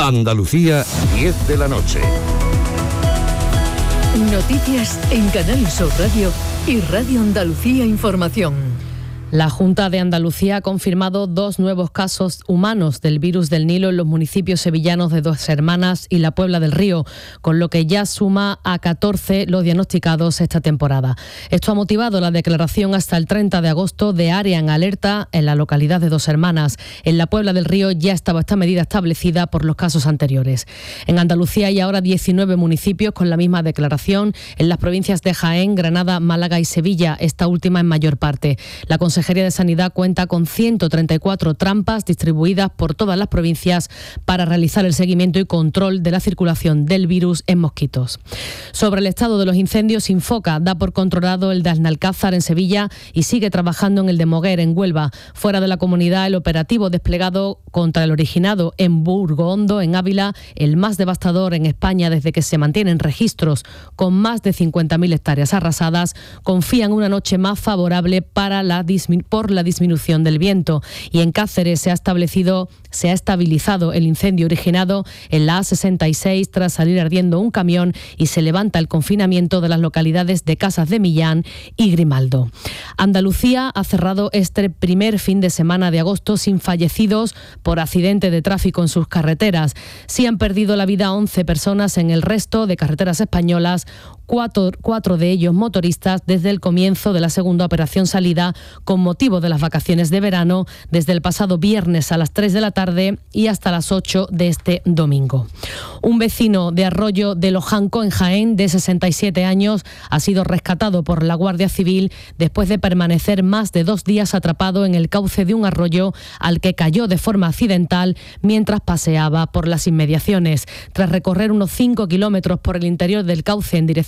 Andalucía, 10 de la noche. Noticias en Canal Sur Radio y Radio Andalucía Información. La Junta de Andalucía ha confirmado 2 nuevos casos humanos del virus del Nilo en los municipios sevillanos de Dos Hermanas y La Puebla del Río, con lo que ya suma a 14 los diagnosticados esta temporada. Esto ha motivado la declaración hasta el 30 de agosto de área en alerta en la localidad de Dos Hermanas. En La Puebla del Río ya estaba esta medida establecida por los casos anteriores. En Andalucía hay ahora 19 municipios con la misma declaración en las provincias de Jaén, Granada, Málaga y Sevilla, esta última en mayor parte. La Consejería de Sanidad cuenta con 134 trampas distribuidas por todas las provincias para realizar el seguimiento y control de la circulación del virus en mosquitos. Sobre el estado de los incendios, Infoca da por controlado el de Aznalcázar en Sevilla y sigue trabajando en el de Moguer en Huelva. Fuera de la comunidad, el operativo desplegado contra el originado en Burgo Hondo, en Ávila, el más devastador en España desde que se mantienen registros, con más de 50.000 hectáreas arrasadas, confía en una noche más favorable por la disminución del viento. Y en Cáceres se ha estabilizado el incendio originado en la A66 tras salir ardiendo un camión y se levanta el confinamiento de las localidades de Casas de Millán y Grimaldo. Andalucía ha cerrado este primer fin de semana de agosto sin fallecidos por accidente de tráfico en sus carreteras. Sí han perdido la vida 11 personas en el resto de carreteras españolas, cuatro de ellos motoristas desde el comienzo de la segunda operación salida con motivo de las vacaciones de verano, desde el pasado viernes a las 3 de la tarde y hasta las 8 de este domingo. Un vecino de Arroyo de Lojanco, en Jaén, de 67 años, ha sido rescatado por la Guardia Civil después de permanecer más de 2 días atrapado en el cauce de un arroyo al que cayó de forma accidental mientras paseaba por las inmediaciones. Tras recorrer unos 5 kilómetros por el interior del cauce en dirección